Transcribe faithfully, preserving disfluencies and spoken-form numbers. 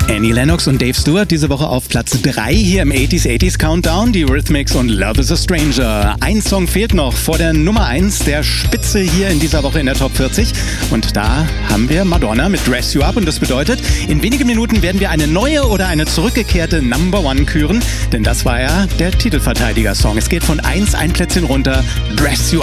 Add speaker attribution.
Speaker 1: Annie Lennox und Dave Stewart diese Woche auf Platz drei hier im achtziger achtziger Countdown. Die Eurythmics und Love is a Stranger. Ein Song fehlt noch vor der Nummer eins der Spitze hier in dieser Woche in der Top vierzig. Und da haben wir Madonna mit Dress You Up. Und das bedeutet, in wenigen Minuten werden wir eine neue oder eine zurückgekehrte Number One küren. Denn das war ja der Titelverteidiger-Song. Es geht von eins ein Plätzchen runter. Dress You